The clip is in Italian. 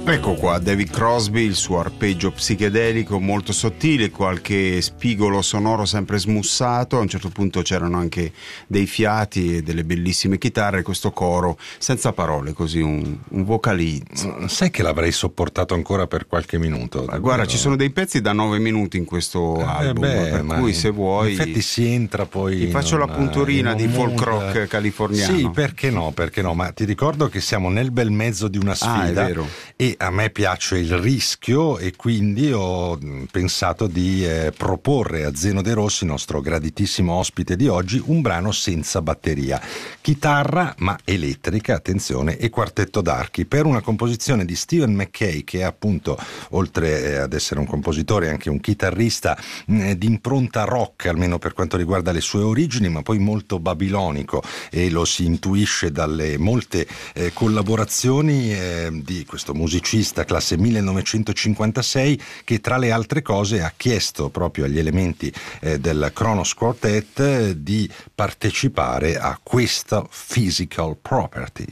Ecco qua David Crosby, il suo arpeggio psichedelico molto sottile, qualche spigolo sonoro sempre smussato. A un certo punto c'erano anche dei fiati e delle bellissime chitarre, questo coro senza parole, così un vocalizzo. Sai che l'avrei sopportato ancora per qualche minuto? Ma guarda, ci sono dei pezzi da 9 minuti in questo album, per cui se vuoi in effetti si entra, poi ti faccio la punturina di folk rock californiano. Sì, perché no, ma ti ricordo che siamo nel bel mezzo di una sfida, è vero. E a me piace il rischio, e quindi ho pensato di proporre a Zeno De Rossi, nostro graditissimo ospite di oggi, un brano senza batteria, chitarra ma elettrica, attenzione, e quartetto d'archi, per una composizione di Stephen Mackay, che è appunto, oltre ad essere un compositore, anche un chitarrista di impronta rock, almeno per quanto riguarda le sue origini, ma poi molto babilonico, e lo si intuisce dalle molte collaborazioni di questo musicista classe 1956, che tra le altre cose ha chiesto proprio agli elementi del Kronos Quartet di partecipare a questa Physical Property.